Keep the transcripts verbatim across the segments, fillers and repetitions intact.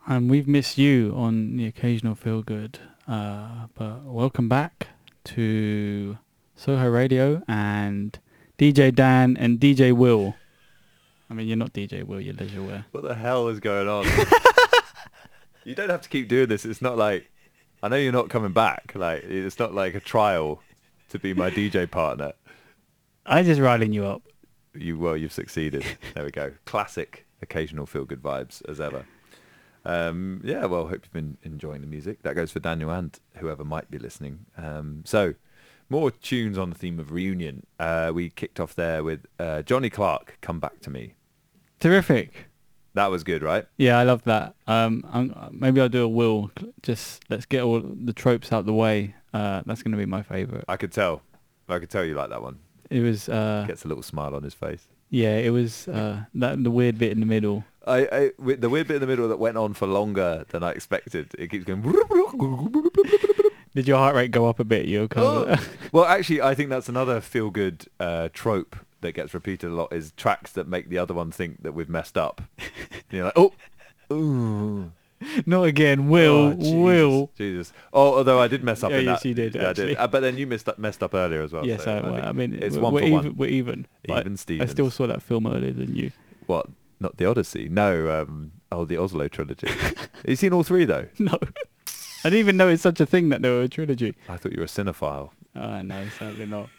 And we've missed you on the occasional Feel Good. Uh, but welcome back to Soho Radio and D J Dan and D J Will. I mean, you're not D J Will, you're Leisureware. What the hell is going on? You don't have to keep doing this. It's not like, I know you're not coming back. Like, it's not like a trial to be my D J partner. I just riling you up. You well, you've succeeded. There we go. Classic occasional feel good vibes as ever. Um, yeah, well, hope you've been enjoying the music. That goes for Daniel and whoever might be listening. Um, so, more tunes on the theme of reunion. Uh, we kicked off there with uh, Johnny Clark, Come Back to Me. Terrific. That was good, right? Yeah, I love that. Um, I'm, maybe I'll do a Will. Just let's get all the tropes out the way. Uh, that's going to be my favourite. I could tell. I could tell you like that one. It was... Uh, Gets a little smile on his face. Yeah, it was uh, that the weird bit in the middle. I, I with the weird bit in the middle that went on for longer than I expected. It keeps going. Did your heart rate go up a bit? You kind of... Well, actually, I think that's another feel-good uh, trope that gets repeated a lot. Is tracks that make the other one think that we've messed up. You're like, oh, ooh. Not again, Will, Oh, Jesus, Will. Jesus. Oh, although I did mess up Yeah, in yes, that. you did, Yeah, I actually. did. Uh, but then you messed up, messed up earlier as well. Yes, so I, I, well, think I mean, it's we're, one we're for even. one. We're even. But Even I Stevens. still saw that film earlier than you. What? Not the Odyssey? No. Um, oh, the Oslo trilogy. Have you seen all three though? No, I didn't even know it's such a thing that there were a trilogy. I thought you were a cinephile. Oh no, sadly not.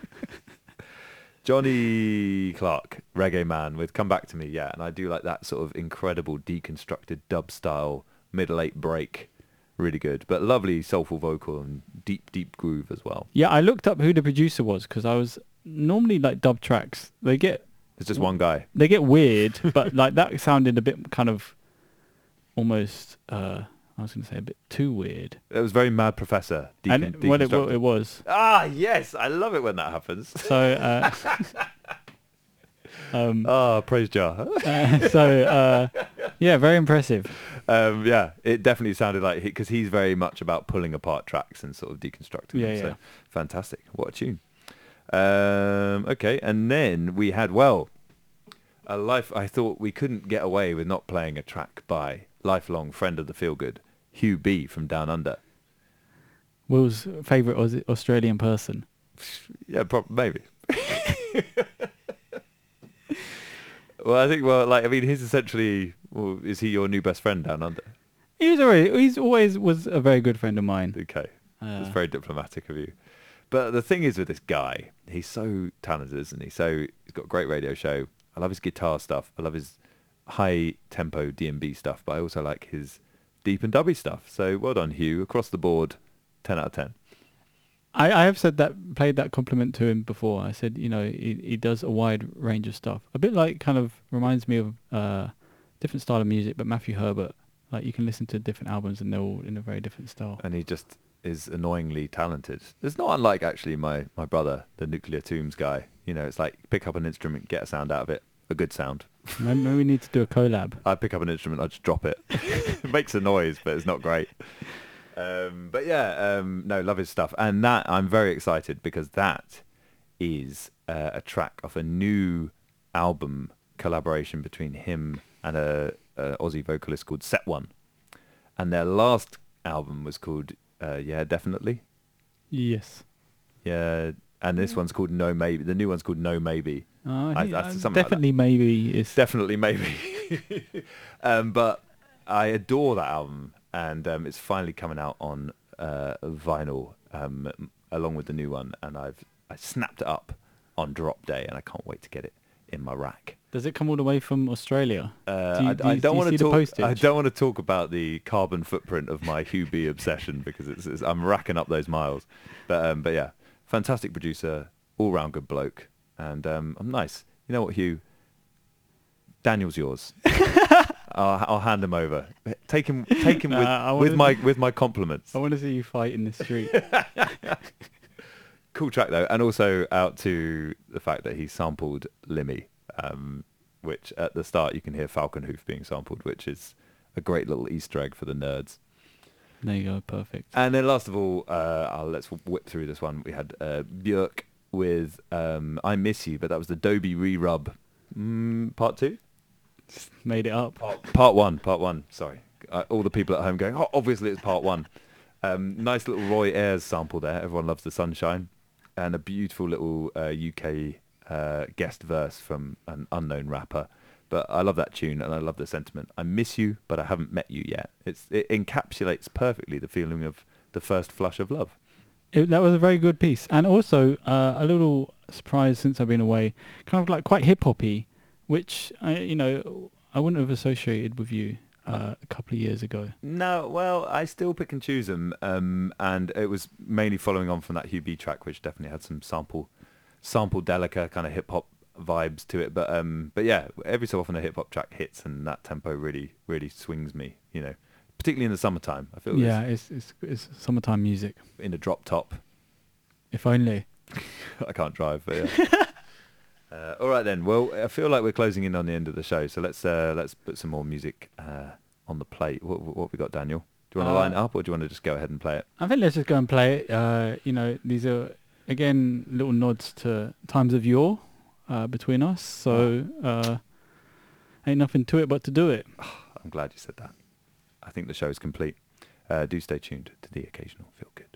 Johnny Clark, Reggae Man, with Come Back to Me, yeah, and I do like that sort of incredible deconstructed dub style middle eight break, really good, but lovely soulful vocal and deep, deep groove as well. Yeah, I looked up who the producer was because I was normally like dub tracks. They get It's just one guy. they get weird, but like that sounded a bit kind of almost. Uh, I was going to say a bit too weird. It was very Mad Professor. Decon- And it, well, it, well, deconstructed. it was. Ah, yes, I love it when that happens. So. Uh, um, Ah, praise Jar. uh, so uh, yeah, very impressive. um, yeah, it definitely sounded like because he's very much about pulling apart tracks and sort of deconstructing Yeah, them. So yeah. fantastic! What a tune. Um, okay, and then we had well, a life. I thought we couldn't get away with not playing a track by lifelong friend of the Feel Good, Hugh B from Down Under. Will's favourite Aus- Australian person. Yeah, prob- maybe. Well, I think well, like I mean, he's essentially. Well, is he your new best friend Down Under? He was always, he's always was a very good friend of mine. Okay. Uh, It's very diplomatic of you. But the thing is with this guy, he's so talented, isn't he? So he's got a great radio show. I love his guitar stuff. I love his high tempo D and B stuff, but I also like his deep and dubby stuff. So well done, Hugh. Across the board, ten out of ten. I, I have said that, played that compliment to him before. I said, you know, he, he does a wide range of stuff. A bit like, kind of reminds me of uh, different style of music, but Matthew Herbert. Like you can listen to different albums and they're all in a very different style. And he just is annoyingly talented. It's not unlike actually my, my brother, the Nuclear Tombs guy. You know, it's like pick up an instrument, get a sound out of it, a good sound. Maybe, maybe we need to do a collab. I pick up an instrument, I just drop it. It makes a noise, but it's not great. Um, but yeah, um, no, love his stuff. And that, I'm very excited because that is uh, a track of a new album collaboration between him and a, a Aussie vocalist called Set One. And their last album was called uh, Yeah, Definitely. Yes. Yeah, and this one's called No Maybe. The new one's called No Maybe. Oh, I- he- I- uh, something like that. definitely maybe is... Definitely Maybe. um, but I adore that album, and um, it's finally coming out on uh, vinyl um, m- along with the new one, and I've I snapped it up on drop day, and I can't wait to get it in my rack. Does it come all the way from Australia? Uh, Do you- I, do I you- don't do you want see to the talk. I postage? don't want to talk about the carbon footprint of my Hugh B obsession because it's, it's I'm racking up those miles. But um, but yeah, fantastic producer, all round good bloke, and um, I'm nice. You know what, Hugh? Daniel's yours. I'll, I'll hand him over. Take him, take him Nah, with, I with wanna- my with my compliments. I want to see you fight in the street. Cool track though, and also out to the fact that he sampled Limmy, um, which at the start you can hear Falcon Hoof being sampled, which is a great little Easter egg for the nerds. There you go, perfect. And then last of all, uh, I'll, let's whip through this one. We had uh, Björk with um, I Miss You, but that was the Dobie re-rub mm, part two? Made it up. Part, part one, part one, sorry. uh, all the people at home going, oh, obviously it's part one. Um, nice little Roy Ayers sample there. Everyone loves the sunshine. And a beautiful little uh, U K uh, guest verse from an unknown rapper. But I love that tune and I love the sentiment. I miss you, but I haven't met you yet. It's, it encapsulates perfectly the feeling of the first flush of love. It, that was a very good piece. And also uh, a little surprise since I've been away, kind of like quite hip-hoppy, which, I, you know, I wouldn't have associated with you uh, a couple of years ago. No, well, I still pick and choose them. Um, and it was mainly following on from that Hugh B track, which definitely had some sample, sample delica kind of hip-hop vibes to it, but um but yeah, every so often a hip hop track hits and that tempo really really swings me, you know, particularly in the summertime. I feel Yeah, it's it's, it's summertime music. in a drop top. If only. I can't drive, but yeah. uh, all right then. Well, I feel like we're closing in on the end of the show, so let's uh let's put some more music uh on the plate. What what have we got, Daniel? Do you want to Uh, line it up, or do you want to just go ahead and play it? I think let's just go and play it. Uh, you know, these are again little nods to times of yore uh, between us. So uh, ain't nothing to it but to do it. I'm glad you said that. I think the show is complete. Uh, do stay tuned to The Occasional Feel Good.